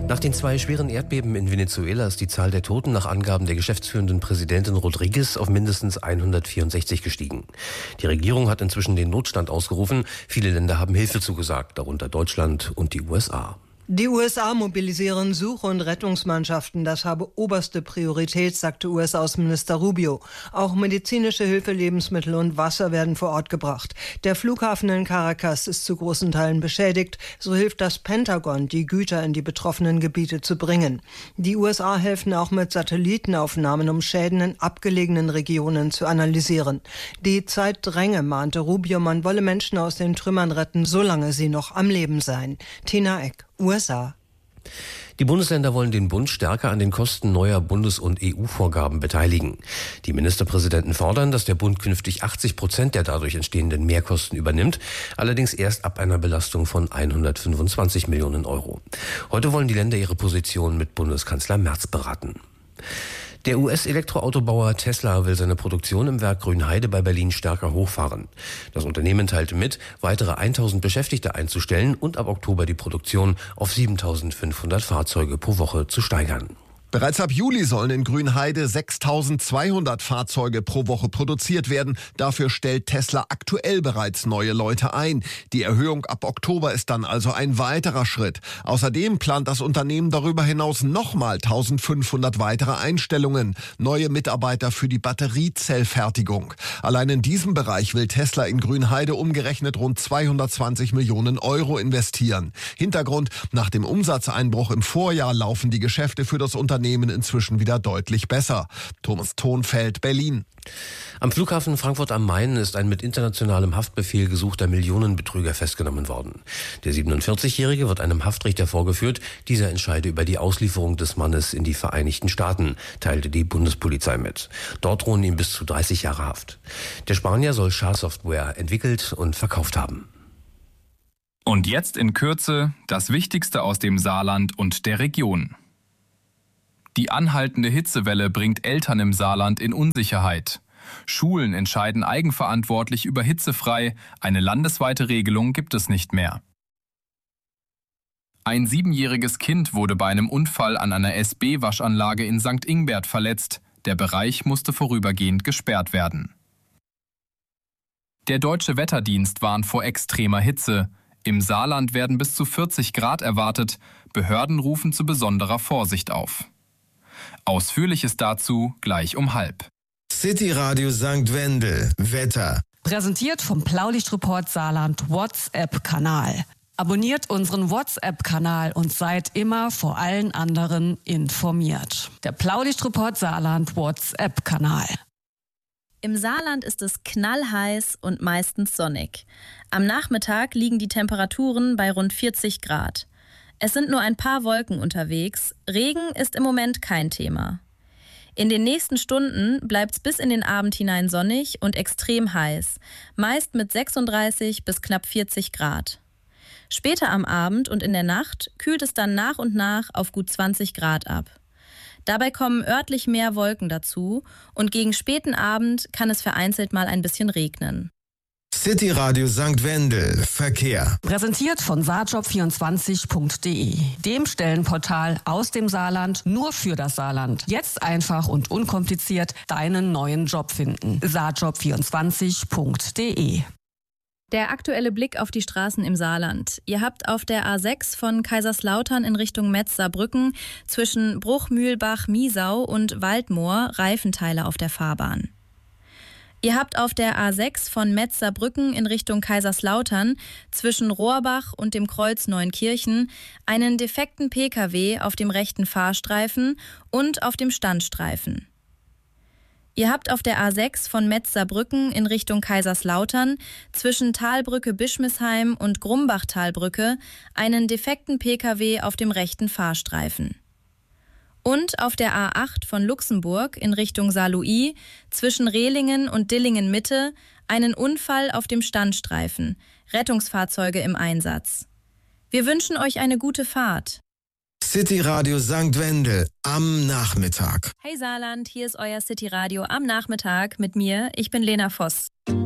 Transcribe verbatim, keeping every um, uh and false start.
Nach den zwei schweren Erdbeben in Venezuela ist die Zahl der Toten nach Angaben der geschäftsführenden Präsidentin Rodriguez auf mindestens hundertvierundsechzig gestiegen. Die Regierung hat inzwischen den Notstand ausgerufen. Viele Länder haben Hilfe zugesagt, darunter Deutschland und die U S A. Die U S A mobilisieren Such- und Rettungsmannschaften. Das habe oberste Priorität, sagte U S-Außenminister Rubio. Auch medizinische Hilfe, Lebensmittel und Wasser werden vor Ort gebracht. Der Flughafen in Caracas ist zu großen Teilen beschädigt. So hilft das Pentagon, die Güter in die betroffenen Gebiete zu bringen. Die U S A helfen auch mit Satellitenaufnahmen, um Schäden in abgelegenen Regionen zu analysieren. Die Zeit dränge, mahnte Rubio, man wolle Menschen aus den Trümmern retten, solange sie noch am Leben seien. Tina Eck, U S A. Die Bundesländer wollen den Bund stärker an den Kosten neuer Bundes- und E U-Vorgaben beteiligen. Die Ministerpräsidenten fordern, dass der Bund künftig achtzig Prozent der dadurch entstehenden Mehrkosten übernimmt, allerdings erst ab einer Belastung von hundertfünfundzwanzig Millionen Euro. Heute wollen die Länder ihre Position mit Bundeskanzler Merz beraten. Der U S-Elektroautobauer Tesla will seine Produktion im Werk Grünheide bei Berlin stärker hochfahren. Das Unternehmen teilte mit, weitere tausend Beschäftigte einzustellen und ab Oktober die Produktion auf siebentausendfünfhundert Fahrzeuge pro Woche zu steigern. Bereits ab Juli sollen in Grünheide sechstausendzweihundert Fahrzeuge pro Woche produziert werden. Dafür stellt Tesla aktuell bereits neue Leute ein. Die Erhöhung ab Oktober ist dann also ein weiterer Schritt. Außerdem plant das Unternehmen darüber hinaus nochmal eintausendfünfhundert weitere Einstellungen. Neue Mitarbeiter für die Batteriezellfertigung. Allein in diesem Bereich will Tesla in Grünheide umgerechnet rund zweihundertzwanzig Millionen Euro investieren. Hintergrund: Nach dem Umsatzeinbruch im Vorjahr laufen die Geschäfte für das Unternehmen inzwischen wieder deutlich besser. Thomas Thonfeld, Berlin. Am Flughafen Frankfurt am Main ist ein mit internationalem Haftbefehl gesuchter Millionenbetrüger festgenommen worden. Der siebenundvierzigjährige wird einem Haftrichter vorgeführt. Dieser entscheide über die Auslieferung des Mannes in die Vereinigten Staaten, teilte die Bundespolizei mit. Dort drohen ihm bis zu dreißig Jahre Haft. Der Spanier soll Schadsoftware entwickelt und verkauft haben. Und jetzt in Kürze das Wichtigste aus dem Saarland und der Region. Die anhaltende Hitzewelle bringt Eltern im Saarland in Unsicherheit. Schulen entscheiden eigenverantwortlich über hitzefrei. Eine landesweite Regelung gibt es nicht mehr. Ein siebenjähriges Kind wurde bei einem Unfall an einer S B-Waschanlage in Sankt Ingbert verletzt. Der Bereich musste vorübergehend gesperrt werden. Der Deutsche Wetterdienst warnt vor extremer Hitze. Im Saarland werden bis zu vierzig Grad erwartet. Behörden rufen zu besonderer Vorsicht auf. Ausführliches dazu gleich um halb. City Radio Sankt Wendel, Wetter. Präsentiert vom Blaulichtreport Saarland WhatsApp-Kanal. Abonniert unseren WhatsApp-Kanal und seid immer vor allen anderen informiert. Der Blaulichtreport Saarland WhatsApp-Kanal. Im Saarland ist es knallheiß und meistens sonnig. Am Nachmittag liegen die Temperaturen bei rund vierzig Grad. Es sind nur ein paar Wolken unterwegs. Regen ist im Moment kein Thema. In den nächsten Stunden bleibt es bis in den Abend hinein sonnig und extrem heiß, meist mit sechsunddreißig bis knapp vierzig Grad. Später am Abend und in der Nacht kühlt es dann nach und nach auf gut zwanzig Grad ab. Dabei kommen örtlich mehr Wolken dazu und gegen späten Abend kann es vereinzelt mal ein bisschen regnen. City Radio Sankt Wendel, Verkehr. Präsentiert von saarjob vierundzwanzig punkt de, dem Stellenportal aus dem Saarland nur für das Saarland. Jetzt einfach und unkompliziert deinen neuen Job finden. saarjob vierundzwanzig punkt de. Der aktuelle Blick auf die Straßen im Saarland. Ihr habt auf der A sechs von Kaiserslautern in Richtung Metz-Saarbrücken zwischen Bruchmühlbach-Miesau und Waldmoor Reifenteile auf der Fahrbahn. Ihr habt auf der A sechs von Metz-Saarbrücken in Richtung Kaiserslautern zwischen Rohrbach und dem Kreuz Neunkirchen einen defekten P K W auf dem rechten Fahrstreifen und auf dem Standstreifen. Ihr habt auf der A sechs von Metz-Saarbrücken in Richtung Kaiserslautern zwischen Talbrücke-Bischmisheim und Grumbach-Talbrücke einen defekten P K W auf dem rechten Fahrstreifen. Und auf der A acht von Luxemburg in Richtung Saarlouis zwischen Rehlingen und Dillingen-Mitte einen Unfall auf dem Standstreifen, Rettungsfahrzeuge im Einsatz. Wir wünschen euch eine gute Fahrt. City Radio Sankt Wendel am Nachmittag. Hey Saarland, hier ist euer City Radio am Nachmittag mit mir. Ich bin Lena Voss.